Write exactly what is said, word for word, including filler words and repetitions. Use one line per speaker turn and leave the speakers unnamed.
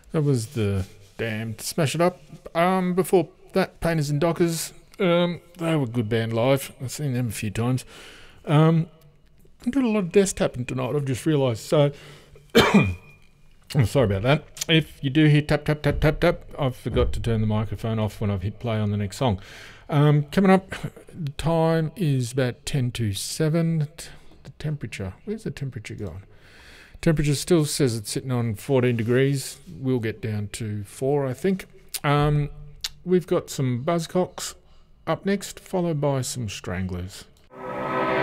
That was the damned Smash It Up. Um, before that, Painters and Dockers. Um, they were a good band live. I've seen them a few times. Um, I'm doing a lot of desk tapping tonight, I've just realised. So, I'm sorry about that. If you do hear tap, tap, tap, tap, tap, I forgot to turn the microphone off when I've hit play on the next song. Um, coming up, the time is about ten to seven. The temperature, where's the temperature gone? Temperature still says it's sitting on fourteen degrees. We'll get down to four, I think. Um, we've got some Buzzcocks up next, followed by some Stranglers.